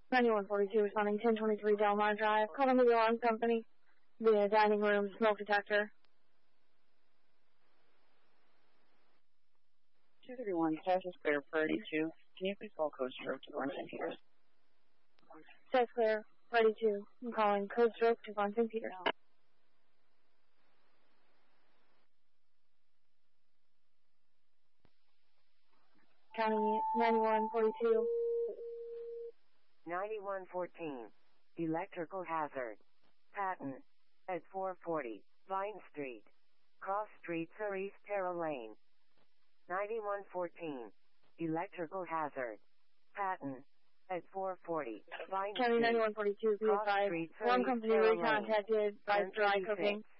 9142 responding 1023 Del Mar Drive. Calling the alarm company. The dining room smoke detector. 231, test is clear for 82. Can you please call Code Stroke to Warren St. Peters? Test clear, 32. I'm calling Code Stroke to Warren St. Peters. County 9142. 9114. Electrical hazard. Patton. At 440, Vine Street. Cross Street, Sir East Terra Lane. 9114. Electrical hazard. Patton. At 440, Vine County Street. 9142, be Cross advised. Street, Sir Alarm East company Terra recontacted by 1036. dry cooking.